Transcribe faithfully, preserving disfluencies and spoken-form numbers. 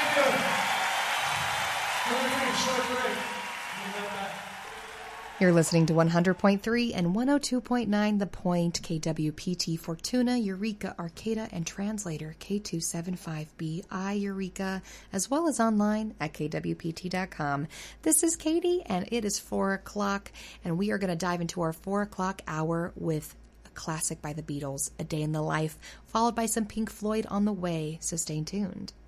You're listening to one hundred point three and one oh two point nine The Point, K W P T Fortuna, Eureka, Arcata, and translator K two seven five B I Eureka, as well as online at K W P T dot com. This is Katie, and it is four o'clock, and we are going to dive into our four o'clock hour with a classic by the Beatles, A Day in the Life, followed by some Pink Floyd on the way, so stay tuned.